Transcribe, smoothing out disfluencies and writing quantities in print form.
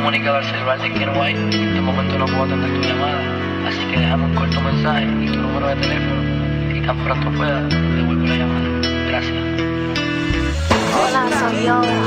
comunicado al celular de Kenway. De momento no puedo atender tu llamada, así que déjame un corto mensaje y tu número de teléfono y tan pronto pueda, devuelvo la llamada. Gracias. Hola, soy yo.